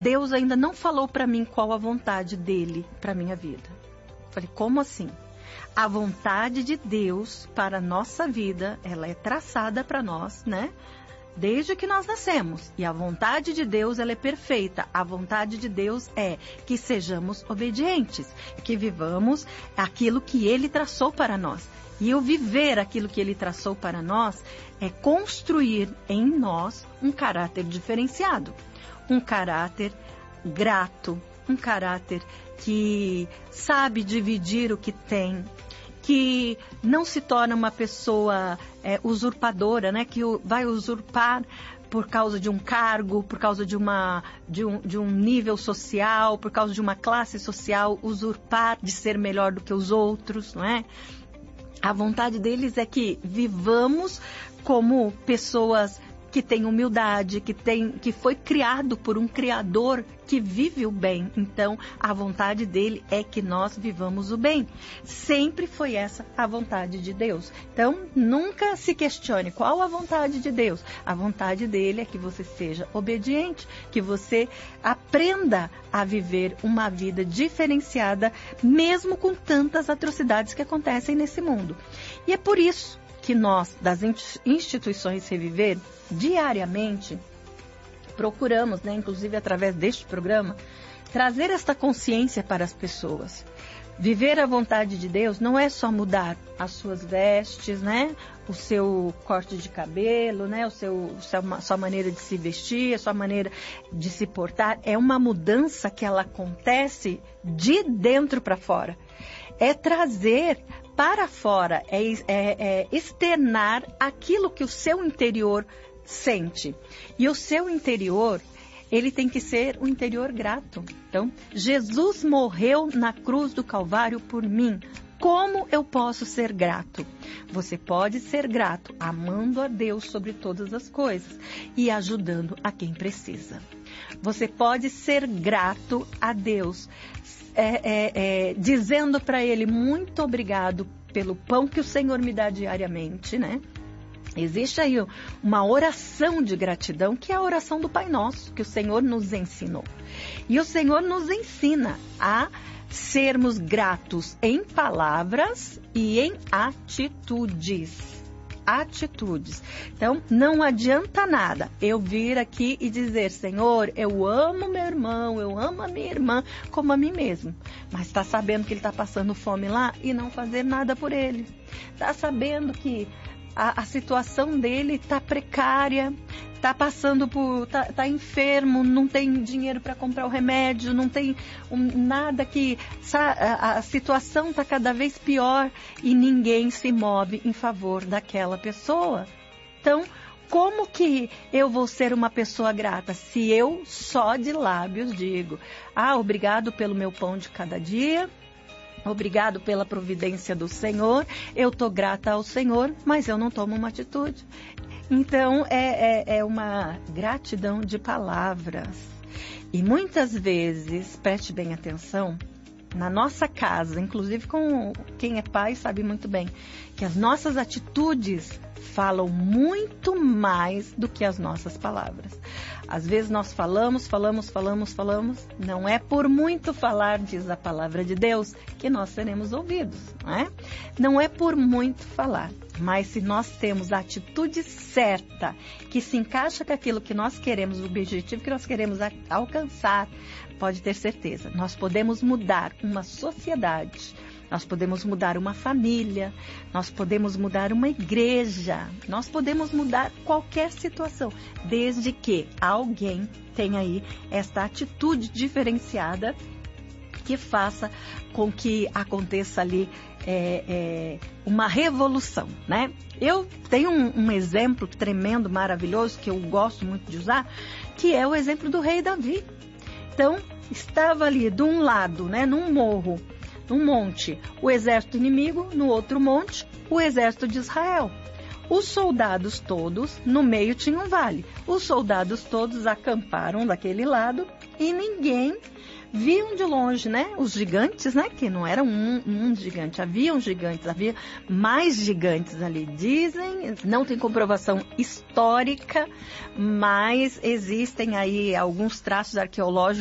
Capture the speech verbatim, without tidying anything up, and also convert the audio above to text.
Deus ainda não falou para mim qual a vontade dele para minha vida. Falei, como assim? A vontade de Deus para a nossa vida, ela é traçada para nós, né? Desde que nós nascemos. E a vontade de Deus, ela é perfeita. A vontade de Deus é que sejamos obedientes, que vivamos aquilo que Ele traçou para nós. E o viver aquilo que Ele traçou para nós é construir em nós um caráter diferenciado. Um caráter grato, um caráter que sabe dividir o que tem, que não se torna uma pessoa é, usurpadora, né? Que vai usurpar por causa de um cargo, por causa de, uma, de, um, de um nível social, por causa de uma classe social, usurpar de ser melhor do que os outros, não é? A vontade deles é que vivamos como pessoas que têm humildade, que, tem, que foi criado por um Criador que vive o bem. Então, a vontade dele é que nós vivamos o bem. Sempre foi essa a vontade de Deus. Então, nunca se questione qual a vontade de Deus. A vontade dele é que você seja obediente, que você aprenda a viver uma vida diferenciada, mesmo com tantas atrocidades que acontecem nesse mundo. E é por isso que nós, das instituições Reviver, diariamente, procuramos, né, inclusive através deste programa, trazer esta consciência para as pessoas. Viver a vontade de Deus não é só mudar as suas vestes, né, o seu corte de cabelo, né, o seu, a sua maneira de se vestir, a sua maneira de se portar. É uma mudança que ela acontece de dentro para fora. É trazer para fora, é, é, é externar aquilo que o seu interior sente. E o seu interior, ele tem que ser um interior grato. Então, Jesus morreu na cruz do Calvário por mim. Como eu posso ser grato? Você pode ser grato amando a Deus sobre todas as coisas e ajudando a quem precisa. Você pode ser grato a Deus, É, é, é, dizendo para Ele muito obrigado pelo pão que o Senhor me dá diariamente, né? Existe aí uma oração de gratidão, que é a oração do Pai Nosso, que o Senhor nos ensinou. E o Senhor nos ensina a sermos gratos em palavras e em atitudes. Atitudes. Então, não adianta nada eu vir aqui e dizer, Senhor, eu amo meu irmão, eu amo a minha irmã como a mim mesmo. Mas está sabendo que ele está passando fome lá e não fazer nada por ele. Está sabendo que a, a situação dele está precária, está passando por, está tá enfermo, não tem dinheiro para comprar o remédio, não tem um, nada que, a, a situação está cada vez pior e ninguém se move em favor daquela pessoa. Então, como que eu vou ser uma pessoa grata se eu só de lábios digo, ah, obrigado pelo meu pão de cada dia, obrigado pela providência do Senhor, eu estou grata ao Senhor, mas eu não tomo uma atitude. Então, é, é, é uma gratidão de palavras. E muitas vezes, preste bem atenção, na nossa casa, inclusive com quem é pai sabe muito bem, que as nossas atitudes falam muito mais do que as nossas palavras. Às vezes nós falamos, falamos, falamos, falamos. Não é por muito falar, diz a palavra de Deus, que nós seremos ouvidos, não é? Não é por muito falar, mas se nós temos a atitude certa, que se encaixa com aquilo que nós queremos, o objetivo que nós queremos alcançar, pode ter certeza, nós podemos mudar uma sociedade, nós podemos mudar uma família, nós podemos mudar uma igreja, nós podemos mudar qualquer situação, desde que alguém tenha aí esta atitude diferenciada que faça com que aconteça ali é, é, uma revolução, né? Eu tenho um, um exemplo tremendo, maravilhoso, que eu gosto muito de usar, que é o exemplo do rei Davi. Então, estava ali de um lado, né, num morro, num monte, o exército inimigo, no outro monte, o exército de Israel. Os soldados todos, no meio tinha um vale. Os soldados todos acamparam daquele lado e ninguém viam de longe, né? Os gigantes, né? Que não era um, um gigante, havia gigantes, havia mais gigantes ali. Dizem, não tem comprovação histórica, mas existem aí alguns traços arqueológicos